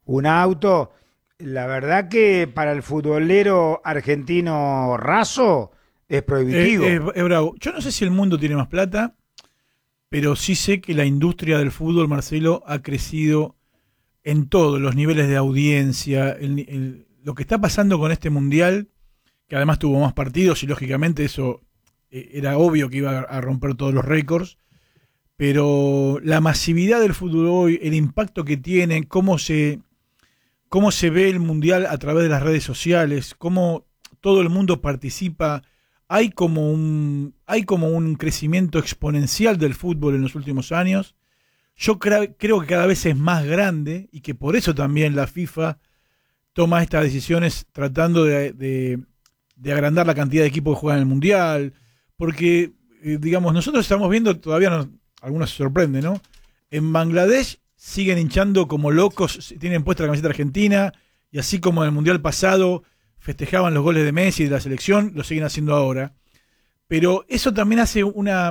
un auto. La verdad que para el futbolero argentino raso es prohibitivo. Es bravo. Yo no sé si el mundo tiene más plata, pero sí sé que la industria del fútbol, Marcelo, ha crecido en todos los niveles de audiencia. Lo que está pasando con este mundial, que además tuvo más partidos y lógicamente eso era obvio que iba a romper todos los récords, pero la masividad del fútbol hoy, el impacto que tiene, cómo se ve el mundial a través de las redes sociales, cómo todo el mundo participa, hay como un crecimiento exponencial del fútbol en los últimos años. Yo creo que cada vez es más grande y que por eso también la FIFA toma estas decisiones tratando de agrandar la cantidad de equipos que juegan en el mundial, porque digamos, nosotros estamos viendo, todavía algunos se sorprenden, ¿no? En Bangladesh siguen hinchando como locos, tienen puesta la camiseta argentina, y así como en el mundial pasado festejaban los goles de Messi y de la selección, lo siguen haciendo ahora. Pero eso también hace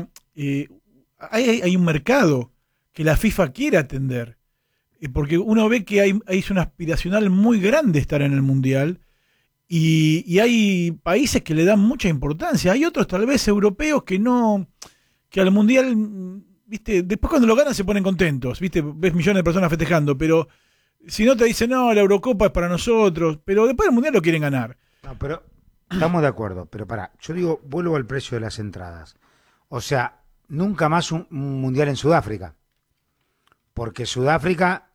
hay un mercado que la FIFA quiere atender, porque uno ve que es un aspiracional muy grande estar en el mundial, y hay países que le dan mucha importancia, hay otros tal vez europeos que al mundial, viste, después cuando lo ganan se ponen contentos, viste, ves millones de personas festejando, pero si no te dicen, no, la Eurocopa es para nosotros, pero después del mundial lo quieren ganar. No, pero estamos de acuerdo, pero pará, yo digo, vuelvo al precio de las entradas. O sea, nunca más un mundial en Sudáfrica, porque Sudáfrica,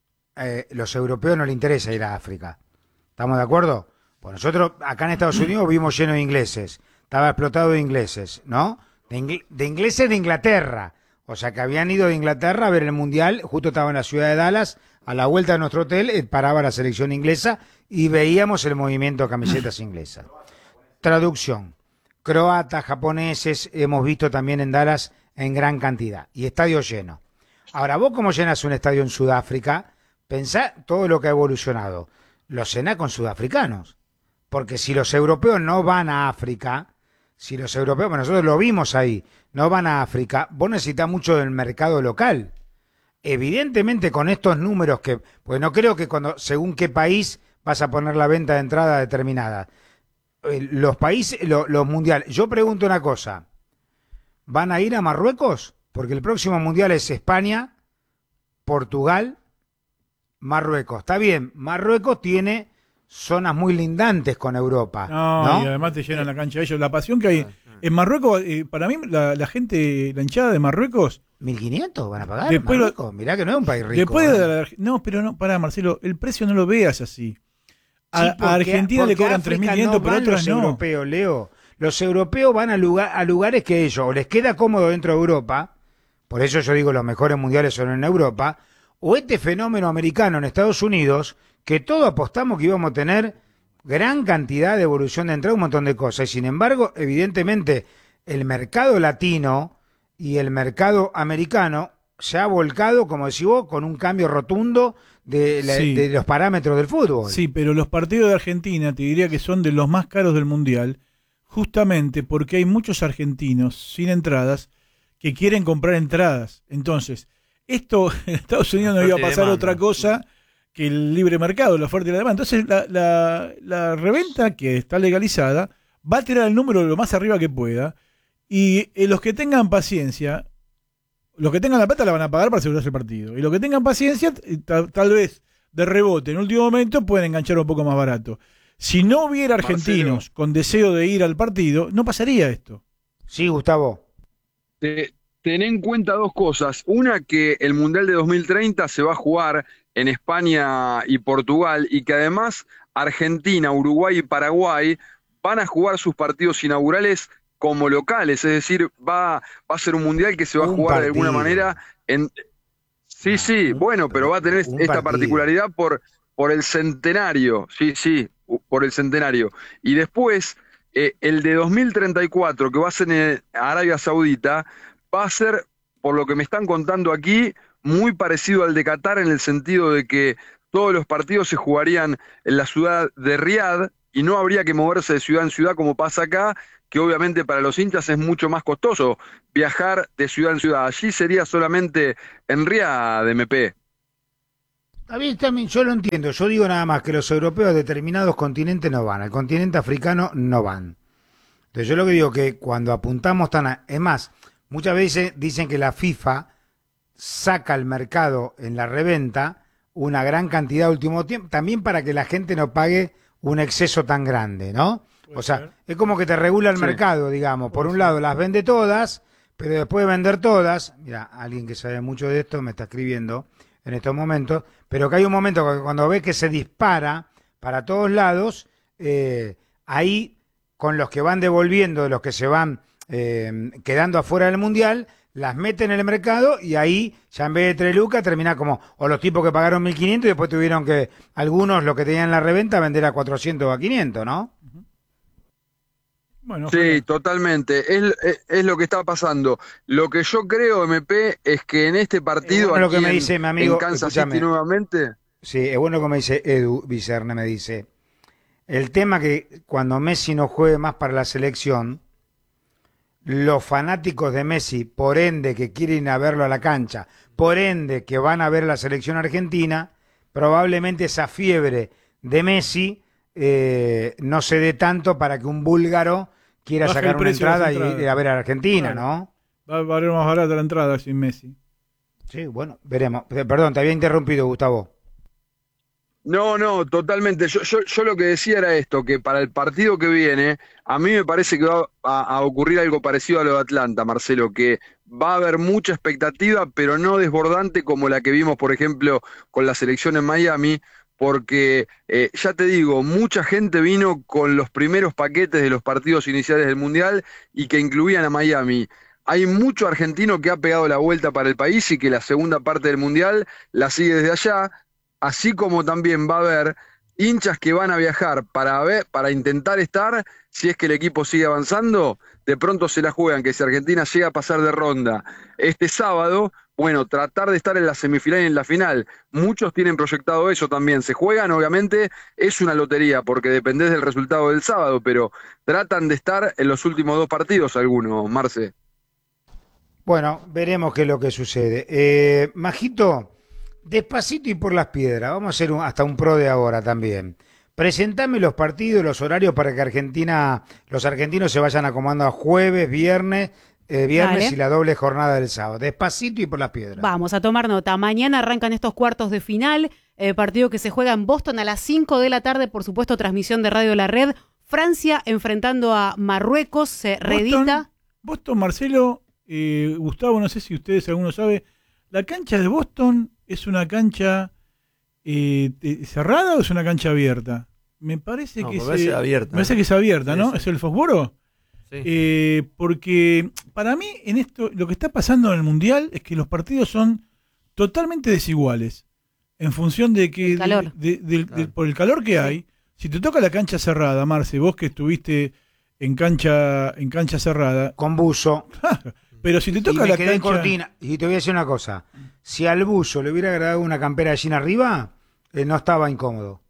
los europeos no les interesa ir a África. ¿Estamos de acuerdo? Pues nosotros acá en Estados Unidos vimos lleno de ingleses, estaba explotado de ingleses, ¿no? De ingleses de Inglaterra, o sea que habían ido de Inglaterra a ver el mundial, justo estaba en la ciudad de Dallas, a la vuelta de nuestro hotel paraba la selección inglesa y veíamos el movimiento de camisetas inglesas. Traducción, croatas, japoneses, hemos visto también en Dallas en gran cantidad, y estadio lleno. Ahora, vos como llenas un estadio en Sudáfrica, pensá todo lo que ha evolucionado, lo llená con sudafricanos, porque si los europeos no van a África, si los europeos, bueno, nosotros lo vimos ahí, no van a África, vos necesitas mucho del mercado local. Evidentemente con estos números pues no creo que según qué país vas a poner la venta de entrada determinada. Los países, los mundiales, yo pregunto una cosa, ¿van a ir a Marruecos? Porque el próximo mundial es España, Portugal, Marruecos. Está bien, Marruecos tiene zonas muy lindantes con Europa, ¿no? Y además te llenan la cancha de ellos. La pasión que hay en Marruecos, para mí, la gente, la hinchada de Marruecos. 1.500 van a pagar después Marruecos. Mirá que no es un país rico. Después no, pero no, pará, Marcelo, el precio no lo veas así. A Argentina le cobran 3.500, pero otros no. Europeos, Leo. Los europeos van a lugares que ellos o les queda cómodo dentro de Europa, por eso yo digo los mejores mundiales son en Europa, o este fenómeno americano en Estados Unidos, que todos apostamos que íbamos a tener gran cantidad de evolución de entrada, un montón de cosas, y sin embargo, evidentemente, el mercado latino y el mercado americano se ha volcado, como decís vos, con un cambio rotundo de los parámetros del fútbol. Sí, pero los partidos de Argentina te diría que son de los más caros del Mundial, justamente porque hay muchos argentinos sin entradas que quieren comprar entradas. Entonces, esto en Estados Unidos no iba a pasar otra cosa que el libre mercado, la oferta y la demanda. Entonces, la reventa, que está legalizada, va a tirar el número lo más arriba que pueda, y los que tengan paciencia, los que tengan la plata la van a pagar para asegurarse el partido, y los que tengan paciencia, tal vez de rebote en último momento pueden enganchar un poco más barato. Si no hubiera argentinos, Marcelo, con deseo de ir al partido, no pasaría esto. Sí, Gustavo. Ten en cuenta dos cosas. Una, que el Mundial de 2030 se va a jugar en España y Portugal, y que además Argentina, Uruguay y Paraguay van a jugar sus partidos inaugurales como locales, es decir, va a ser un mundial que se va a jugar de alguna manera en... Sí, bueno, pero va a tener esta particularidad por el centenario, por el centenario. Y después, el de 2034, que va a ser en Arabia Saudita, va a ser, por lo que me están contando aquí, muy parecido al de Qatar, en el sentido de que todos los partidos se jugarían en la ciudad de Riad y no habría que moverse de ciudad en ciudad como pasa acá, que obviamente para los hinchas es mucho más costoso viajar de ciudad en ciudad. Allí sería solamente en Riad, MP. Está bien, yo lo entiendo. Yo digo nada más que los europeos a determinados continentes no van. Al continente africano no van. Entonces yo lo que digo que cuando apuntamos es más, muchas veces dicen que la FIFA saca al mercado en la reventa una gran cantidad de último tiempo, también para que la gente no pague un exceso tan grande, ¿no? O sea, es como que te regula el mercado, digamos. Por un lado las vende todas, pero después de vender todas, mira, alguien que sabe mucho de esto me está escribiendo en estos momentos, pero que hay un momento que cuando ves que se dispara para todos lados, ahí con los que van devolviendo, los que se van quedando afuera del Mundial, las meten en el mercado y ahí ya en vez de 3 lucas termina como, o los tipos que pagaron 1.500 y después tuvieron que, algunos lo que tenían en la reventa, vender a 400 o a 500, ¿no? Bueno, sí, totalmente. Es lo que está pasando. Lo que yo creo, MP, es que en este partido bueno, lo que me dice mi amigo, en Kansas City nuevamente. Sí, es bueno lo que me dice Edu Vicerne, me dice. El tema que cuando Messi no juegue más para la selección, los fanáticos de Messi, por ende que quieren a verlo a la cancha, por ende que van a ver la selección argentina, probablemente esa fiebre de Messi no se dé tanto para que un búlgaro quiera baja sacar una entrada y ir a ver a Argentina, claro. ¿no? Va a valer más barata la entrada sin Messi. Sí, bueno, veremos. Perdón, te había interrumpido, Gustavo. No, totalmente. Yo lo que decía era esto, que para el partido que viene, a mí me parece que va a ocurrir algo parecido a lo de Atlanta, Marcelo, que va a haber mucha expectativa, pero no desbordante como la que vimos, por ejemplo, con la selección en Miami, porque ya te digo, mucha gente vino con los primeros paquetes de los partidos iniciales del Mundial y que incluían a Miami. Hay mucho argentino que ha pegado la vuelta para el país y que la segunda parte del Mundial la sigue desde allá, así como también va a haber hinchas que van a viajar para intentar estar, si es que el equipo sigue avanzando, de pronto se la juegan, que si Argentina llega a pasar de ronda este sábado, bueno, tratar de estar en la semifinal y en la final. Muchos tienen proyectado eso también. Se juegan, obviamente, es una lotería, porque dependés del resultado del sábado, pero tratan de estar en los últimos 2 partidos algunos, Marce. Bueno, veremos qué es lo que sucede. Majito, despacito y por las piedras, vamos a hacer hasta un pro de ahora también. Presentame los partidos, los horarios para que los argentinos se vayan acomodando a jueves, viernes y la doble jornada del sábado. Despacito y por las piedras. Vamos a tomar nota. Mañana arrancan estos cuartos de final, partido que se juega en Boston a las 5 de la tarde, por supuesto, transmisión de Radio La Red. Francia enfrentando a Marruecos, se reedita. Boston, Marcelo, Gustavo, no sé si ustedes alguno sabe, ¿la cancha de Boston es una cancha cerrada o es una cancha abierta? Me parece que es abierta. Me parece que es abierta, ¿no? Sí. ¿Es el Fosforo? Sí. Porque para mí en esto lo que está pasando en el Mundial es que los partidos son totalmente desiguales en función de que calor. Por el calor que hay. Si te toca la cancha cerrada, Marce, vos que estuviste en cancha cerrada con buzo, pero si te toca la cancha cortina, y te voy a decir una cosa, si al buzo le hubiera agregado una campera de jean arriba, no estaba incómodo.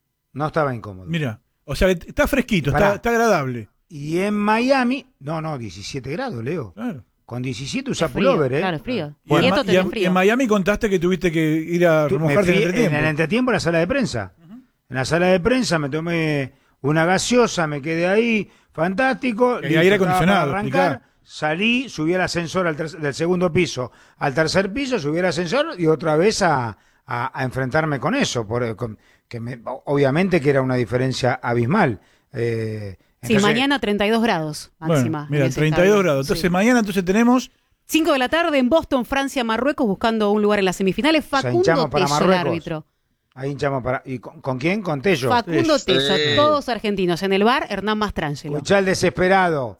Mira, o sea, está fresquito, está agradable. Y en Miami, 17 grados, Leo. Claro. Con 17 usa pullover, ¿eh? Claro, es frío. Bueno, y en Miami contaste que tuviste que ir a remojarte en el entretiempo. En el entretiempo en la sala de prensa. En la sala de prensa me tomé una gaseosa, me quedé ahí, fantástico. Y aire acondicionado, salí, subí al ascensor del segundo piso al tercer piso, subí al ascensor y otra vez a enfrentarme con eso. Obviamente que era una diferencia abismal. Sí, mañana 32 grados máxima. Bueno, mira, 32 grados. Entonces mañana tenemos 5 de la tarde en Boston, Francia, Marruecos, buscando un lugar en las semifinales. Facundo Tello, el árbitro. Ahí hinchamos para... ¿Y con quién? Con Tello. Facundo Tello, todos argentinos. En el bar, Hernán Mastrangelo. Escuchá el desesperado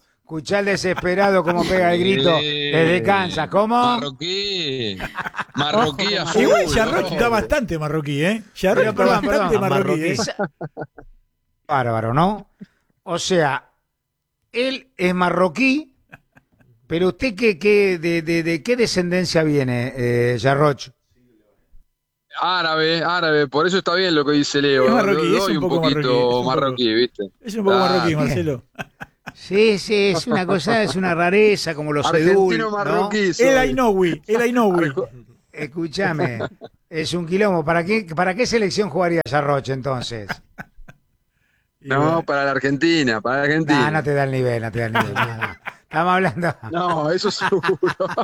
cómo pega el grito desde Kansas. ¿Cómo? Marroquí a full. Igual Jarroch está bastante marroquí, ¿eh? Jarroch está bastante marroquí. Bárbaro, ¿no? O sea, él es marroquí, pero usted de qué descendencia viene, Jarroch? Árabe, por eso está bien lo que dice Leo. Es marroquí, es un poquito marroquí, ¿viste? Es un poco marroquí, Marcelo. Sí, es una cosa, es una rareza, como los edul, marroquí. ¿no? El Ainoui. Escúchame, es un quilombo. ¿Para qué selección jugaría Yarroche entonces? No, para la Argentina, para la Argentina. No te da el nivel, no te da el nivel. No. Estamos hablando. No, eso seguro.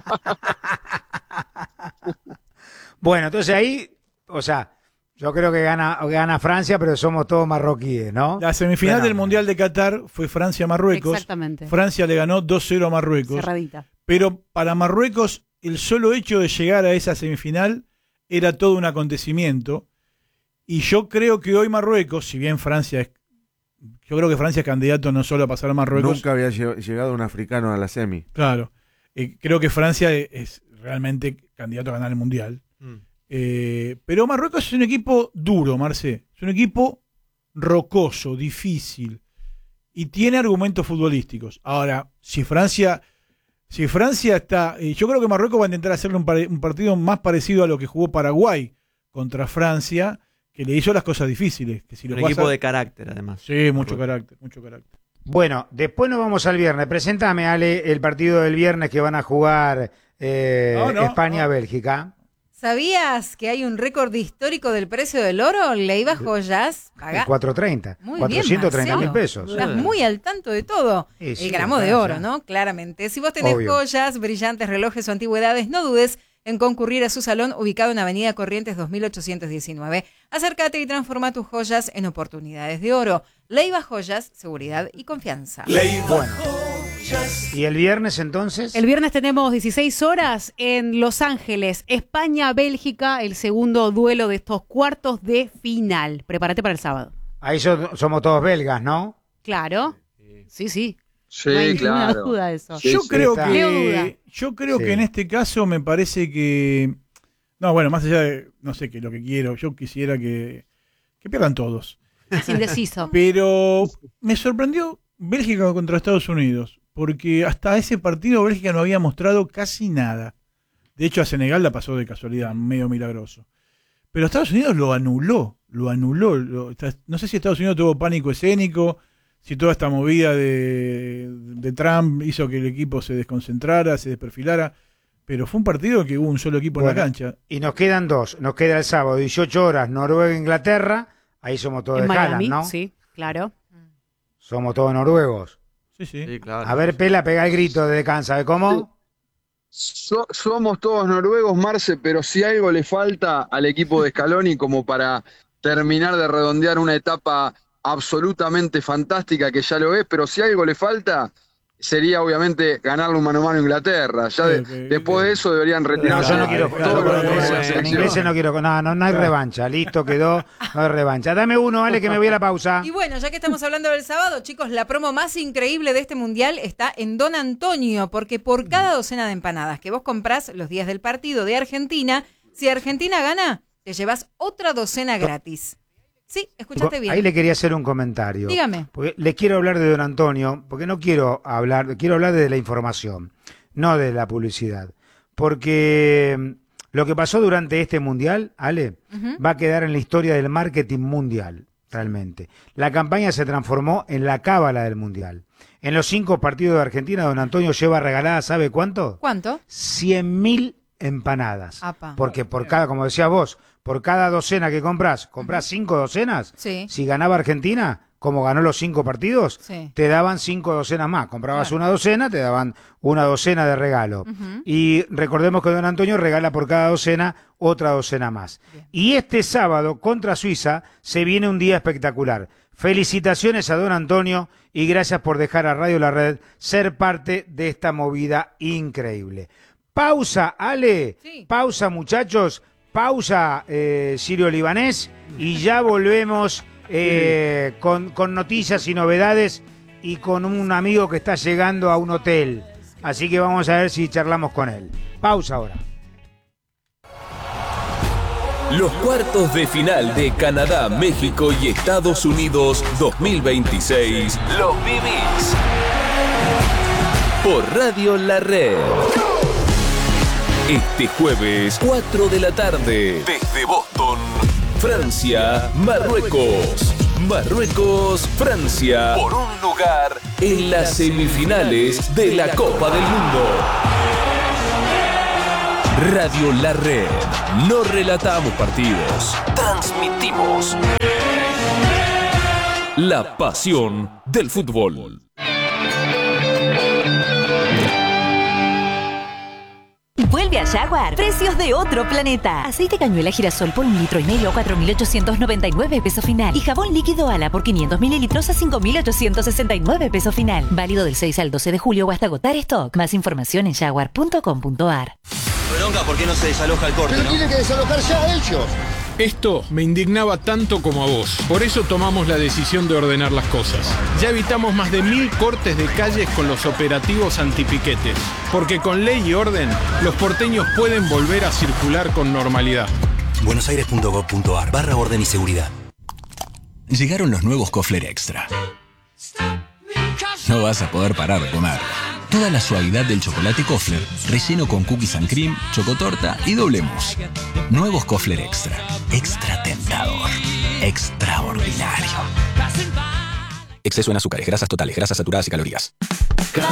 Bueno, entonces ahí, o sea, yo creo que gana Francia, pero somos todos marroquíes, ¿no? La semifinal Bueno. del Mundial de Qatar fue Francia-Marruecos. Exactamente. Francia le ganó 2-0 a Marruecos. Cerradita. Pero para Marruecos, el solo hecho de llegar a esa semifinal era todo un acontecimiento. Y yo creo que hoy Marruecos, si bien Francia es. Yo creo que Francia es candidato no solo a pasar a Marruecos. Nunca había llegado un africano a la semi. Claro. Creo que Francia es realmente candidato a ganar el Mundial. Pero Marruecos es un equipo duro, Marce. Es un equipo rocoso, difícil. Y tiene argumentos futbolísticos. Ahora, si Francia está. Yo creo que Marruecos va a intentar hacerle un partido más parecido a lo que jugó Paraguay contra Francia, que le hizo las cosas difíciles. Que si Un equipo de carácter, además. Sí, mucho carácter. Bueno, después nos vamos al viernes. Preséntame, Ale, el partido del viernes que van a jugar España-Bélgica. ¿Sabías que hay un récord histórico del precio del oro? Leiva Joyas paga 430. muy bien, 430 mil Marcelo. pesos. Estás muy al tanto de todo. Sí, sí, El gramo de claro, oro, ya. ¿no? Claramente. Si vos tenés Obvio. joyas, brillantes, relojes o antigüedades, no dudes en concurrir a su salón ubicado en Avenida Corrientes 2819. Acércate y transforma tus joyas en oportunidades de oro. Leiva Joyas, seguridad y confianza. Bueno. ¿Y el viernes entonces? El viernes tenemos 16 horas en Los Ángeles, España-Bélgica, el segundo duelo de estos cuartos de final. Prepárate para el sábado. Ahí somos todos belgas, ¿no? Claro. Sí, sí. Sí, No hay ninguna claro. duda de eso. Sí, Yo sí, creo está. Leo duda. que Sí. en este caso me parece que. No, bueno, más allá de. No sé qué lo que quiero. Yo quisiera que pierdan todos. Es indeciso. Pero me sorprendió Bélgica contra Estados Unidos. Porque hasta ese partido Bélgica no había mostrado casi nada. De hecho, a Senegal la pasó de casualidad, medio milagroso. Pero Estados Unidos lo anuló. No sé si Estados Unidos tuvo pánico escénico, si toda esta movida de Trump hizo que el equipo se desconcentrara, se desperfilara. Pero fue un partido que hubo un solo equipo en la cancha. Y nos quedan dos. Nos queda el sábado, 18 horas, Noruega-Inglaterra. Ahí somos todos En de Haaland, Miami, ¿no? sí, claro. Somos todos noruegos. Sí, sí. Sí, claro. A ver, Pela, pega el grito de Cansa. ¿De cómo? Somos todos noruegos, Marce, pero si algo le falta al equipo de Scaloni como para terminar de redondear una etapa absolutamente fantástica, que ya lo es, pero si algo le falta, sería obviamente ganarle un mano a mano a Inglaterra. Ya después de eso deberían No, retirarse. yo no quiero. todos los jugadores de la En selección. inglés no quiero. No hay revancha. Listo, quedó. No hay revancha. Dame uno, vale, que me voy a la pausa. Y bueno, ya que estamos hablando del sábado, chicos, la promo más increíble de este mundial está en Don Antonio, porque por cada docena de empanadas que vos comprás los días del partido de Argentina, si Argentina gana, te llevas otra docena gratis. Sí, escuchaste bien. Ahí le quería hacer un comentario. Dígame. Porque le quiero hablar de Don Antonio, porque no quiero hablar de la información, no de la publicidad. Porque lo que pasó durante este mundial, Ale, va a quedar en la historia del marketing mundial, realmente. La campaña se transformó en la cábala del mundial. En los 5 partidos de Argentina, Don Antonio lleva regalada, ¿sabe cuánto? ¿Cuánto? 100.000 empanadas. Apa. Porque por cada, como decías vos, por cada docena que comprás 5 docenas. Sí. Si ganaba Argentina, como ganó los 5 partidos, Sí. te daban 5 docenas más. Comprabas Claro. una docena, te daban una docena de regalo. Y recordemos que Don Antonio regala por cada docena otra docena más. Bien. Y este sábado contra Suiza se viene un día espectacular. Felicitaciones a Don Antonio y gracias por dejar a Radio La Red ser parte de esta movida increíble. Pausa, Ale. Sí. Pausa, muchachos. Pausa, Sirio Libanés. Y ya volvemos con noticias y novedades y con un amigo que está llegando a un hotel. Así que vamos a ver si charlamos con él. Pausa ahora. Los cuartos de final de Canadá, México y Estados Unidos 2026 los vivís por Radio La Red. Este jueves, 4 de la tarde, desde Boston, Francia, Marruecos. Marruecos, Francia, por un lugar en las semifinales de la Copa del Mundo. Radio La Red. No relatamos partidos, transmitimos la pasión del fútbol. Vuelve a Jaguar. Precios de otro planeta. Aceite cañuela girasol por 1,5 litros, 4.899 pesos final. Y jabón líquido Ala por 500 mililitros a 5.869 pesos final. Válido del 6 al 12 de julio o hasta agotar stock. Más información en jaguar.com.ar. Bronca, ¿por qué no se desaloja el corte? Pero tiene que desalojar ya ellos. Esto me indignaba tanto como a vos. Por eso tomamos la decisión de ordenar las cosas. Ya evitamos más de 1.000 cortes de calles con los operativos antipiquetes. Porque con ley y orden, los porteños pueden volver a circular con normalidad. buenosaires.gov.ar/orden y seguridad. Llegaron los nuevos Kofler Extra. No vas a poder parar de comer. Toda la suavidad del chocolate Kofler, relleno con cookies and cream, chocotorta y doble mousse. Nuevos Kofler Extra. Extra tentador. Extraordinario. Exceso en azúcares, grasas totales, grasas saturadas y calorías.